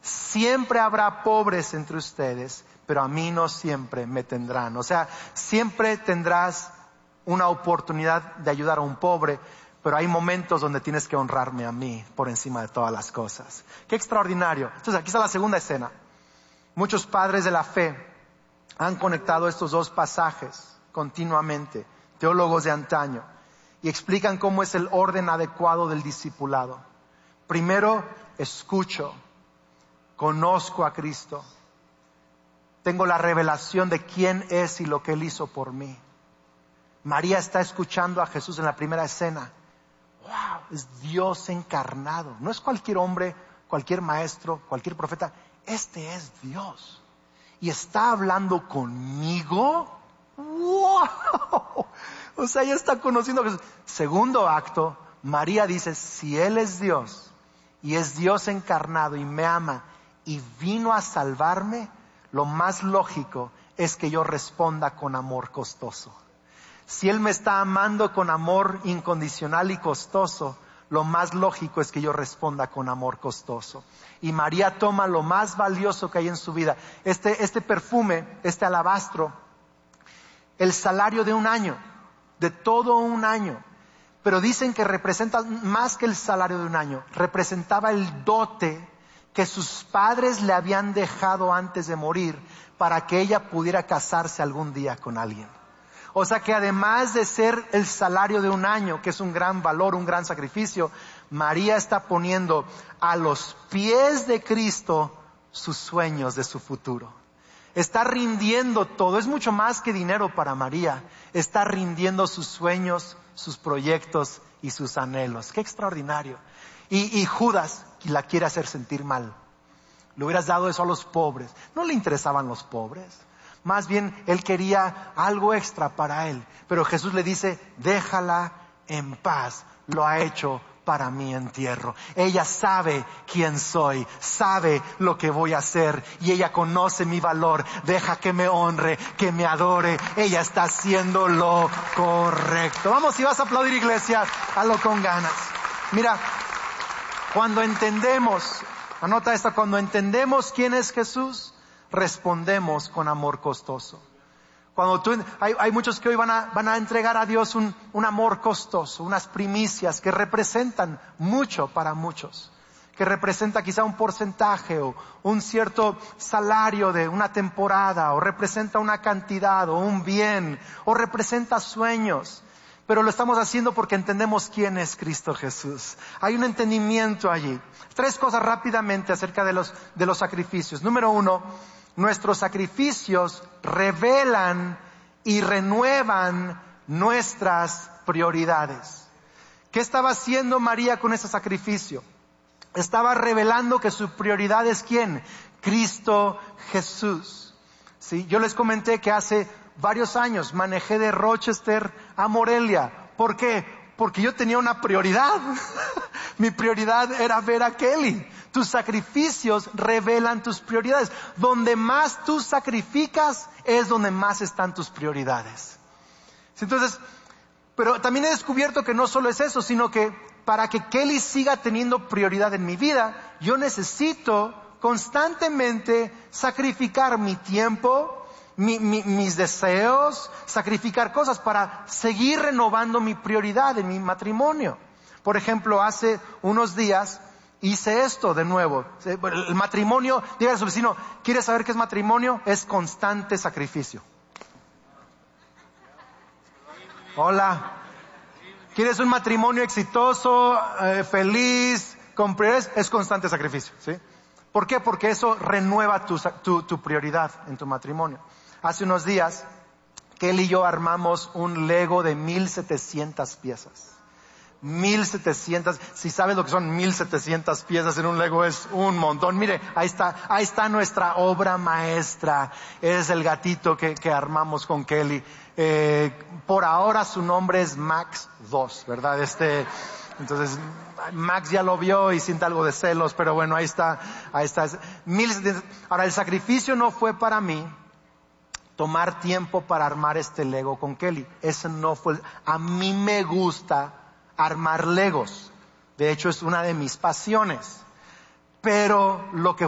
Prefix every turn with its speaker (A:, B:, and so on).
A: siempre habrá pobres entre ustedes, pero a mí no siempre me tendrán. O sea, siempre tendrás una oportunidad de ayudar a un pobre, pero hay momentos donde tienes que honrarme a mí por encima de todas las cosas. ¡Qué extraordinario! Entonces aquí está la segunda escena. Muchos padres de la fe han conectado estos dos pasajes continuamente, teólogos de antaño, y explican cómo es el orden adecuado del discipulado. Primero, escucho, conozco a Cristo, tengo la revelación de quién es y lo que Él hizo por mí. María está escuchando a Jesús en la primera escena. ¡Wow! Es Dios encarnado. No es cualquier hombre, cualquier maestro, cualquier profeta. Este es Dios. Y está hablando conmigo. ¡Wow! O sea, ella está conociendo a Jesús. Segundo acto, María dice, si Él es Dios y es Dios encarnado y me ama y vino a salvarme, lo más lógico es que yo responda con amor costoso. Si Él me está amando con amor incondicional y costoso, lo más lógico es que yo responda con amor costoso. Y María toma lo más valioso que hay en su vida. Este perfume, este alabastro, el salario de un año, de todo un año. Pero dicen que representa más que el salario de un año. Representaba el dote que sus padres le habían dejado antes de morir para que ella pudiera casarse algún día con alguien. O sea que además de ser el salario de un año, que es un gran valor, un gran sacrificio, María está poniendo a los pies de Cristo sus sueños de su futuro. Está rindiendo todo, es mucho más que dinero para María. Está rindiendo sus sueños, sus proyectos y sus anhelos. ¡Qué extraordinario! Y Judas la quiere hacer sentir mal. Le hubieras dado eso a los pobres. No le interesaban los pobres. Más bien, él quería algo extra para él. Pero Jesús le dice, déjala en paz. Lo ha hecho para mi entierro. Ella sabe quién soy, sabe lo que voy a hacer y ella conoce mi valor. Deja que me honre, que me adore. Ella está haciendo lo correcto. Vamos, si vas a aplaudir, iglesia, hazlo con ganas. Mira, cuando entendemos, anota esto, cuando entendemos quién es Jesús, respondemos con amor costoso. Cuando hay muchos que hoy van a entregar a Dios un amor costoso, unas primicias que representan mucho para muchos, que representa quizá un porcentaje o un cierto salario de una temporada, o representa una cantidad o un bien, o representa sueños. Pero lo estamos haciendo porque entendemos quién es Cristo Jesús. Hay un entendimiento allí. 3 cosas rápidamente acerca de los sacrificios. Número 1, nuestros sacrificios revelan y renuevan nuestras prioridades. ¿Qué estaba haciendo María con ese sacrificio? Estaba revelando que su prioridad es ¿quién? Cristo Jesús. ¿Sí? Yo les comenté que hace varios años manejé de Rochester a Morelia. ¿Por qué? Porque yo tenía una prioridad. Mi prioridad era ver a Kelly. Tus sacrificios revelan tus prioridades. Donde más tú sacrificas es donde más están tus prioridades. Entonces, pero también he descubierto que no solo es eso, sino que para que Kelly siga teniendo prioridad en mi vida, yo necesito constantemente sacrificar mi tiempo, mis deseos, sacrificar cosas para seguir renovando mi prioridad en mi matrimonio. Por ejemplo, hace unos días hice esto de nuevo. El matrimonio, diga a su vecino, ¿quieres saber qué es matrimonio? Es constante sacrificio. Hola. ¿Quieres un matrimonio exitoso, feliz, con prioridades? Es constante sacrificio, ¿sí? ¿Por qué? Porque eso renueva tu prioridad en tu matrimonio. Hace unos días, Kelly y yo armamos un Lego de 1,700 piezas. 1,700, si sabes lo que son 1,700 piezas en un Lego, es un montón. Mire, ahí está nuestra obra maestra. Es el gatito que armamos con Kelly. Por ahora su nombre es Max 2, ¿verdad? Entonces, Max ya lo vio y siente algo de celos, pero bueno, ahí está. 1,700. Ahora, el sacrificio no fue para mí tomar tiempo para armar este Lego con Kelly. Ese no fue. A mí me gusta armar Legos. De hecho, es una de mis pasiones. Pero lo que